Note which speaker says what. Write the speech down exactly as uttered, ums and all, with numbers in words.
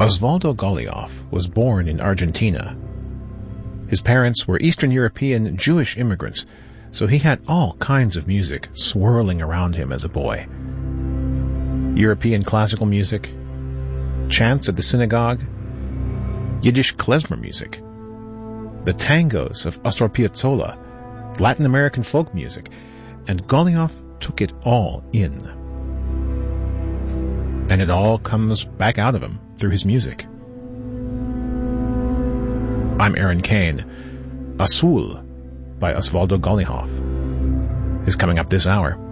Speaker 1: Osvaldo Golijov was born in Argentina. His parents were Eastern European Jewish immigrants, so he had all kinds of music swirling around him as a boy. European classical music, chants at the synagogue, Yiddish klezmer music, the tangos of Astor Piazzolla, Latin American folk music, and Golijov took it all in. And it all comes back out of him through his music. I'm Aaron Kane. Azul by Osvaldo Golijov is coming up this hour.